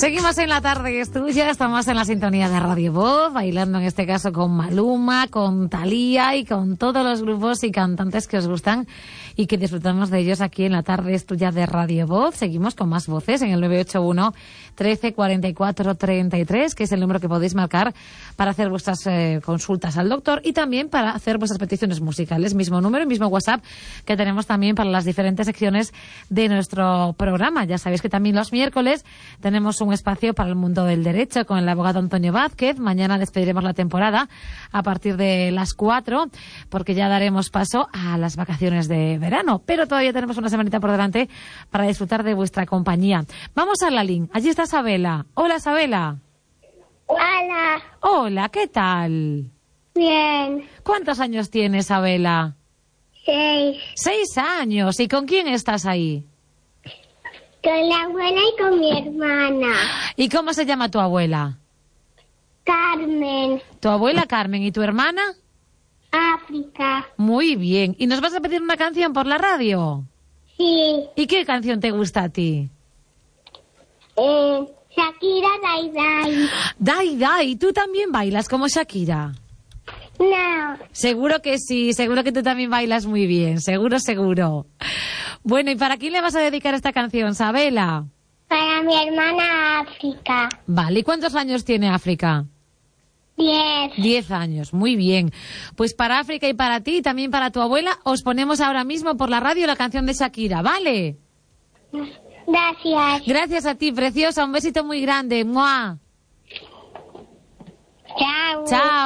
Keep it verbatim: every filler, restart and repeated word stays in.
Seguimos en la tarde, es tuya, estamos en la sintonía de Radio Voz, bailando en este caso con Maluma, con Thalía y con todos los grupos y cantantes que os gustan y que disfrutamos de ellos aquí en la tarde es tuya de Radio Voz. Seguimos con más voces en el nueve ocho uno, trece, cuarenta y cuatro, treinta y tres, que es el número que podéis marcar para hacer vuestras eh, consultas al doctor y también para hacer vuestras peticiones musicales. Mismo número y mismo WhatsApp que tenemos también para las diferentes secciones de nuestro programa. Ya sabéis que también los miércoles tenemos un espacio para el mundo del derecho con el abogado Antonio Vázquez. Mañana despediremos la temporada a partir de las cuatro porque ya daremos paso a las vacaciones de verano. Pero todavía tenemos una semanita por delante para disfrutar de vuestra compañía. Vamos a Lalín. Allí está Sabela. Hola, Sabela. Hola. Hola, ¿qué tal? Bien. ¿Cuántos años tienes, Sabela? Seis. Seis años. ¿Y con quién estás ahí? Con la abuela y con mi hermana. ¿Y cómo se llama tu abuela? Carmen. Tu abuela Carmen. ¿Y tu hermana? África. Muy bien. ¿Y nos vas a pedir una canción por la radio? Sí. ¿Y qué canción te gusta a ti? Eh, Shakira, Dai Dai. Dai Dai. ¿Tú también bailas como Shakira? No. Seguro que sí. Seguro que tú también bailas muy bien. Seguro, seguro. Bueno, ¿y para quién le vas a dedicar esta canción, Sabela? Para mi hermana África. Vale. ¿Y cuántos años tiene África? Diez. Diez años, muy bien. Pues para África y para ti, y también para tu abuela, os ponemos ahora mismo por la radio la canción de Shakira, ¿vale? Gracias. Gracias a ti, preciosa. Un besito muy grande. ¡Mua! Chao. Chao.